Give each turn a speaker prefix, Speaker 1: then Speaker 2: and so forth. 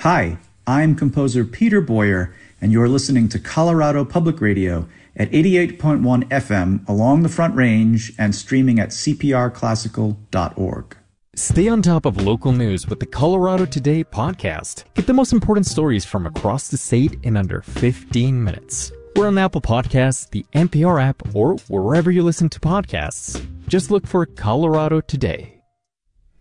Speaker 1: Hi, I'm composer Peter Boyer, and you're listening to Colorado Public Radio at 88.1 FM along the Front Range and streaming at cprclassical.org.
Speaker 2: Stay on top of local news with the Colorado Today podcast. Get the most important stories from across the state in under 15 minutes. We're on Apple Podcasts, the NPR app, or wherever you listen to podcasts. Just look for Colorado Today.